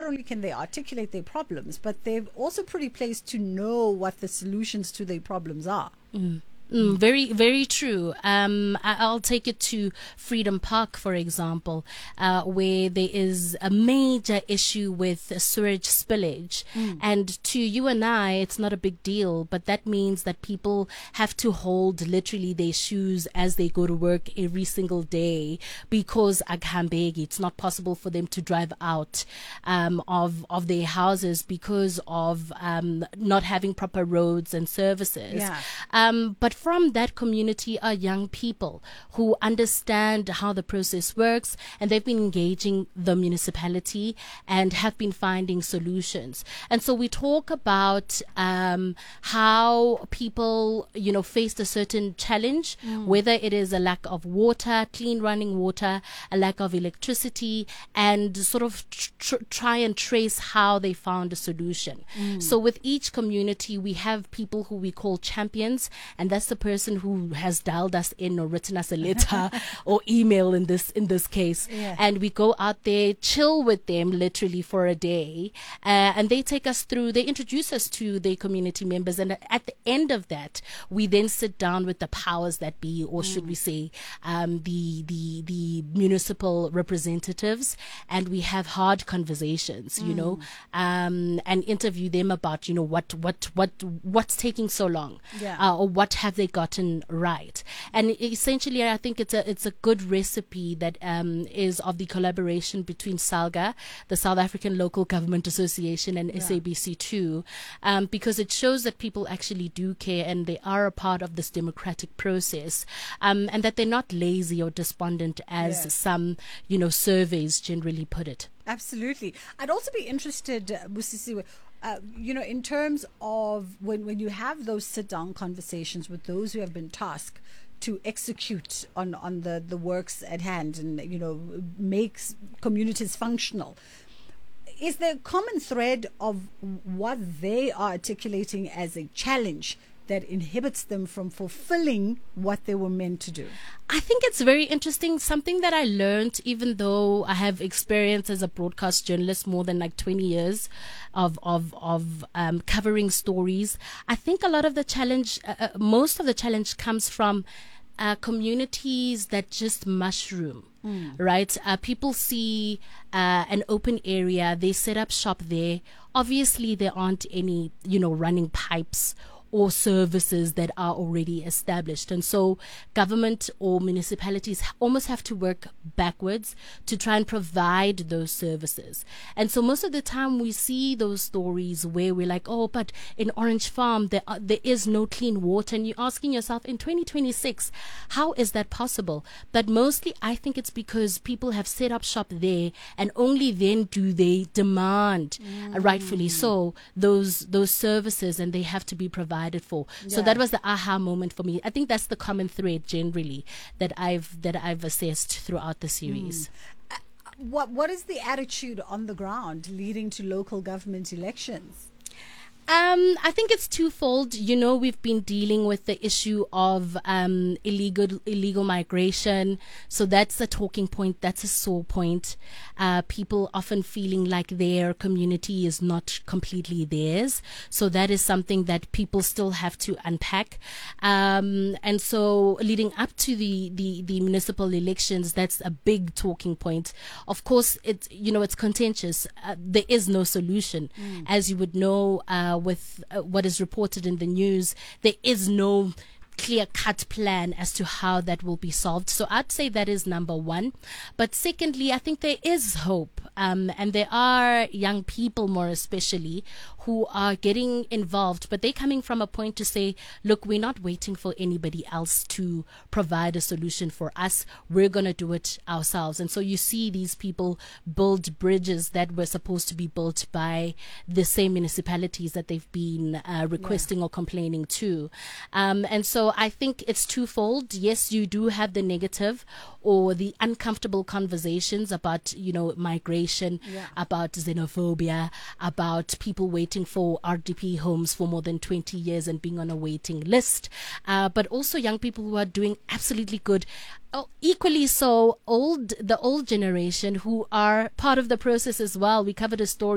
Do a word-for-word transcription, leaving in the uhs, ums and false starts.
only can they articulate their problems, but they're also pretty placed to know what the solutions to their problems are. Mm. Mm, very, very true. Um, I, I'll take it to Freedom Park, for example, uh, where there is a major issue with sewage spillage. Mm. And to you and I, it's not a big deal, but that means that people have to hold literally their shoes as they go to work every single day because Aghambegi, it's not possible for them to drive out um, of of their houses because of um, not having proper roads and services. Yeah. Um, but from that community are young people who understand how the process works, and they've been engaging the municipality and have been finding solutions. And so we talk about um, how people, you know, faced a certain challenge, mm. whether it is a lack of water, clean running water, a lack of electricity, and sort of tr- try and trace how they found a solution. Mm. So with each community, we have people who we call champions, and that's the person who has dialed us in or written us a letter or email in this in this case. Yeah. And we go out there, chill with them literally for a day, uh, and they take us through, they introduce us to their community members, and at the end of that, we then sit down with the powers that be, or mm. should we say, um, the the the municipal representatives, and we have hard conversations, mm. you know, um, and interview them about, you know, what what what what's taking so long, yeah. uh, or what have they gotten right. And essentially, I think it's a it's a good recipe that um, is of the collaboration between SALGA, the South African Local Government Association, and yeah. S A B C two, um, because it shows that people actually do care and they are a part of this democratic process, um, and that they're not lazy or despondent as yes. some, you know, surveys generally put it. Absolutely. I'd also be interested, uh, Busisiwe, Uh, you know, in terms of when, when you have those sit-down conversations with those who have been tasked to execute on, on the, the works at hand and, you know, makes communities functional, is there a common thread of what they are articulating as a challenge that inhibits them from fulfilling what they were meant to do? I think it's very interesting. Something that I learned, even though I have experience as a broadcast journalist more than like twenty years of of of um, covering stories. I think a lot of the challenge, uh, uh, most of the challenge, comes from uh, communities that just mushroom. Mm. Right? Uh, people see uh, an open area, they set up shop there. Obviously, there aren't any, you know, running pipes or services that are already established. And so government or municipalities almost have to work backwards to try and provide those services. And so most of the time we see those stories where we're like, oh, but in Orange Farm, there, are, there is no clean water. And you're asking yourself, in twenty twenty-six, how is that possible? But mostly I think it's because people have set up shop there, and only then do they demand, mm. uh, rightfully so, those those services, and they have to be provided for. Yeah. So that was the aha moment for me. I think that's the common thread generally that I've that I've assessed throughout the series. Mm. Uh, what what is the attitude on the ground leading to local government elections? Um, I think it's twofold. You know, we've been dealing with the issue of um, illegal illegal migration. So that's a talking point. That's a sore point. Uh, people often feeling like their community is not completely theirs. So that is something that people still have to unpack. Um, and so leading up to the, the, the municipal elections, that's a big talking point. Of course, it's, you know, it's contentious. Uh, there is no solution. Mm. As you would know, uh, with uh, what is reported in the news, there is no clear-cut plan as to how that will be solved. So I'd say that is number one. But secondly, I think there is hope. Um, and there are young people, more especially, who are getting involved, but they're coming from a point to say, look, we're not waiting for anybody else to provide a solution for us. We're going to do it ourselves. And so you see these people build bridges that were supposed to be built by the same municipalities that they've been uh, requesting yeah. or complaining to. Um, and so I think it's twofold. Yes, you do have the negative or the uncomfortable conversations about, you know, migration, yeah. about xenophobia, about people waiting for R D P homes for more than twenty years and being on a waiting list, uh, but also young people who are doing absolutely good. Oh, equally so, old the old generation who are part of the process as well. We covered a story